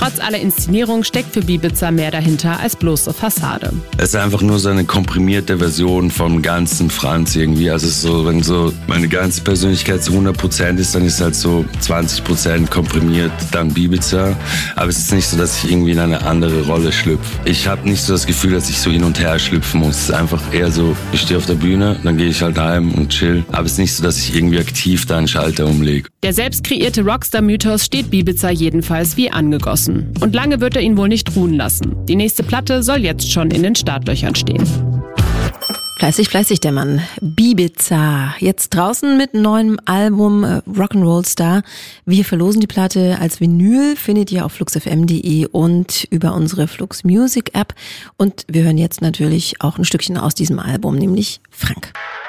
Trotz aller Inszenierung steckt für Bibiza mehr dahinter als bloße Fassade. Es ist einfach nur so eine komprimierte Version vom ganzen Franz irgendwie. Also es ist so, wenn so meine ganze Persönlichkeit zu 100% ist, dann ist halt so 20% komprimiert, dann Bibiza. Aber es ist nicht so, dass ich irgendwie in eine andere Rolle schlüpfe. Ich habe nicht so das Gefühl, dass ich so hin und her schlüpfen muss. Es ist einfach eher so, ich stehe auf der Bühne, dann gehe ich halt heim und chill. Aber es ist nicht so, dass ich irgendwie aktiv da einen Schalter umlege. Der selbst kreierte Rockstar-Mythos steht Bibiza jedenfalls wie angegossen. Und lange wird er ihn wohl nicht ruhen lassen. Die nächste Platte soll jetzt schon in den Startlöchern stehen. Fleißig, der Mann. Bibiza. Jetzt draußen mit neuem Album Rock'n'Roll Star. Wir verlosen die Platte als Vinyl, findet ihr auf fluxfm.de und über unsere Flux Music App. Und wir hören jetzt natürlich auch ein Stückchen aus diesem Album, nämlich Frank.